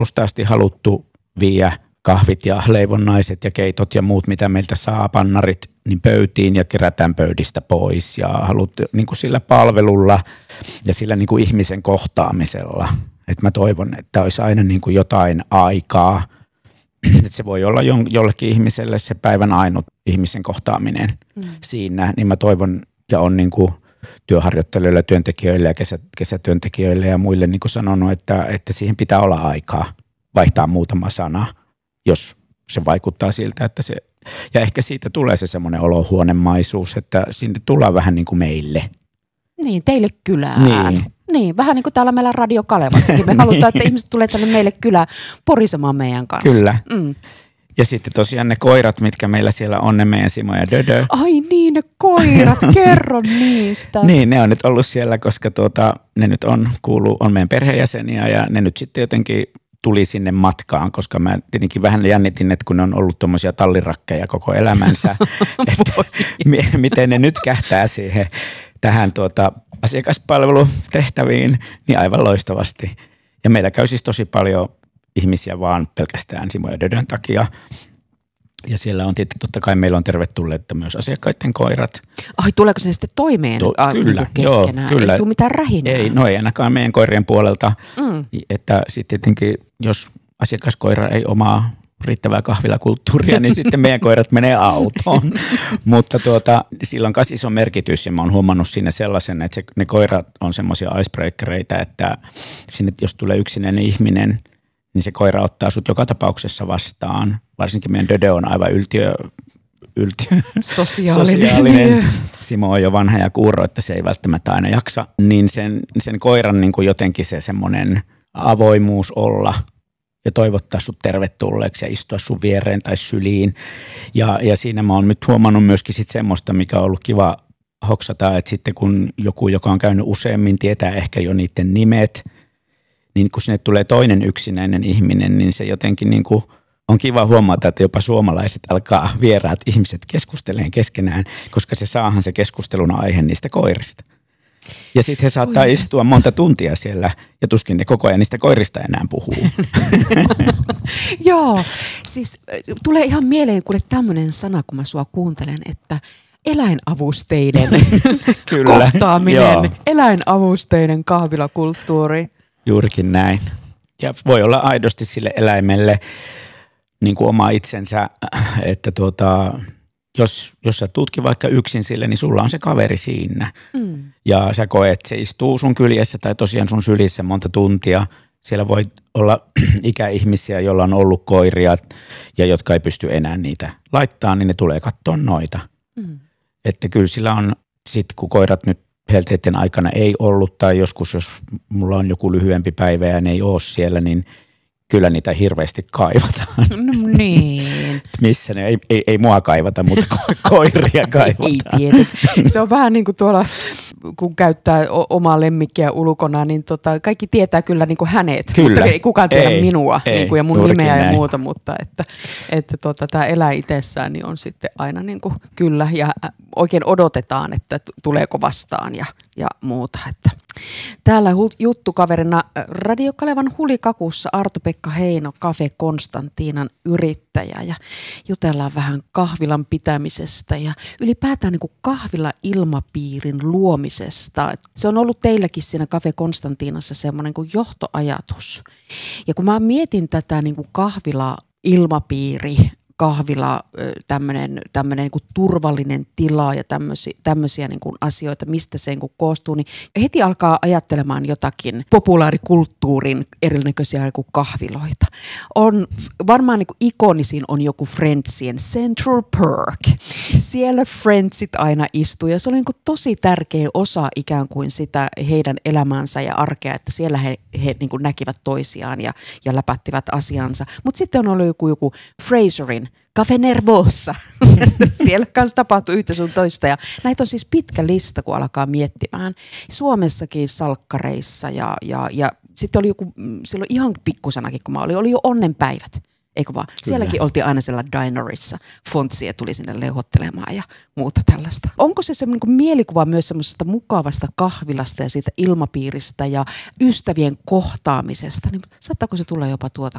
alusta asti haluttu viedä kahvit ja leivonnaiset ja keitot ja muut, mitä meiltä saa, pannarit, niin pöytiin ja kerätään pöydistä pois. Ja haluttu niin kuin sillä palvelulla ja sillä niin kuin ihmisen kohtaamisella. Että mä toivon, että olisi aina niin kuin jotain aikaa. Että se voi olla jollekin ihmiselle se päivän ainut ihmisen kohtaaminen siinä. Niin mä toivon ja on niin kuin työharjoittelijoille, työntekijöille ja kesätyöntekijöille ja muille niin kuin sanonut, että siihen pitää olla aikaa vaihtaa muutama sana, jos se vaikuttaa siltä, että se, ja ehkä siitä tulee se semmoinen olohuonemaisuus, että sinne tullaan vähän niin kuin meille. Niin, teille kylään. Niin, vähän niin kuin täällä meillä Radio Kalevassakin. Me halutaan, että ihmiset tulee tänne meille kylään porisemaan meidän kanssa. Kyllä. Ja sitten tosiaan ne koirat, mitkä meillä siellä on, ne meidän Simo ja Dödö. Ai niin, ne koirat, kerro niistä. Niin, ne on nyt ollut siellä, koska ne nyt on meidän perheenjäseniä ja ne nyt sitten jotenkin tuli sinne matkaan, koska mä tietenkin vähän jännitin, että kun ne on ollut tuommoisia tallirakkeja koko elämänsä, että miten ne nyt kähtää siihen tähän asiakaspalvelutehtäviin, niin aivan loistavasti. Ja meillä käy siis tosi paljon ihmisiä vaan pelkästään Simo ja Dödön takia. Ja siellä on tietysti, totta kai meillä on tervetulleita myös asiakkaiden koirat. Ai, tuleeko se sitten toimeen kyllä, keskenään? Joo, kyllä. Ei tule mitään rähinää? Ei, no ei ainakaan meidän koirien puolelta. Että sitten tietenkin, jos asiakaskoira ei omaa riittävää kahvilakulttuuria, niin sitten meidän koirat menee autoon. Mutta sillä on myös iso merkitys ja mä oon huomannut siinä sellaisen, että ne koirat on semmoisia icebreakereita, että sinne jos tulee yksinäinen ihminen, niin se koira ottaa sut joka tapauksessa vastaan. Varsinkin meidän Dödö on aivan sosiaalinen. Simo on jo vanha ja kuuro, että se ei välttämättä aina jaksa. Niin sen koiran niin kuin jotenkin se semmoinen avoimuus olla ja toivottaa sut tervetulleeksi ja istua sun viereen tai syliin. Ja siinä mä oon nyt huomannut myöskin sit semmoista, mikä on ollut kiva hoksata, että sitten kun joku, joka on käynyt useammin, tietää ehkä jo niiden nimet, niin kun sinne tulee toinen yksinäinen ihminen, niin se jotenkin niin kuin on kiva huomata, että jopa suomalaiset alkaa vieraat ihmiset keskustelemaan keskenään, koska se saahan se keskustelun aihe niistä koirista. Ja sitten he saattaa istua monta tuntia siellä ja tuskin ne koko ajan niistä koirista enää puhuu. Joo, siis tulee ihan mieleen kuule tämmöinen sana, kun mä sua kuuntelen, että eläinavusteinen kohtaaminen, eläinavusteinen kahvilakulttuuri. Juurikin näin. Ja voi olla aidosti sille eläimelle niin kuin oma itsensä, että jos sä tuutkin vaikka yksin sille, niin sulla on se kaveri siinä. Ja sä koet, se istuu sun kyljessä tai tosiaan sun sylissä monta tuntia. Siellä voi olla ikäihmisiä, joilla on ollut koiria ja jotka ei pysty enää niitä laittaa, niin ne tulee katsoa noita. Että kyllä sillä on, sit kun koirat nyt helteiden aikana ei ollut tai joskus, jos mulla on joku lyhyempi päivä ja ne ei ole siellä, niin kyllä niitä hirveästi kaivataan. No niin. Missä ne? Ei mua kaivata, mutta koiria kaivataan. Ei tietysti. Se on vähän niin kuin tuolla, kun käyttää omaa lemmikkiä ulkona, niin kaikki tietää kyllä niin kuin hänet. Kyllä. Mutta ei kukaan tiedä minua ei, niin kuin, ja mun nimeä näin. ja muuta, mutta että tämä eläin itsessään niin on sitten aina niin kuin kyllä ja oikein odotetaan, että tuleeko vastaan ja muuta. Että. Täällä juttukaverina Radio Kalevan Hulikakussa Arto-Pekka Heino, Cafe Konstantiinan yrittäjä ja jutellaan vähän kahvilan pitämisestä ja ylipäätään niin kuin kahvila-ilmapiirin luomisesta. Se on ollut teilläkin siinä Cafe Konstantinassa semmoinen kuin johtoajatus. Ja kun mä mietin tätä niin kuin kahvila-ilmapiiri, kahvila, tämmöinen niin kuin turvallinen tila ja tämmöisiä niin kuin asioita, mistä se niin kuin koostuu, niin heti alkaa ajattelemaan jotakin populaarikulttuurin erinäköisiä niin kuin kahviloita. On varmaan niin kuin ikonisin on joku Friendsien Central Perk. Siellä Friendsit aina istuu ja se oli niin kuin tosi tärkeä osa ikään kuin sitä heidän elämäänsä ja arkea, että siellä he niin kuin näkivät toisiaan ja läpättivät asiansa. Mutta sitten on ollut joku Fraserin Cafe Nervosa. Siellä kanssa tapahtui yhtä sun toista ja näitä on siis pitkä lista, kun alkaa miettimään. Suomessakin salkkareissa ja sitten oli joku, silloin ihan pikkusanakin, kun mä oli jo onnenpäivät. Eikö vaan? Kyllä. Sielläkin oltiin aina siellä dinerissa. Fontsia tuli sinne leuhottelemaan ja muuta tällaista. Onko se semmoinen niin mielikuva myös semmoisesta mukavasta kahvilasta ja siitä ilmapiiristä ja ystävien kohtaamisesta? Niin saattaako se tulla jopa tuota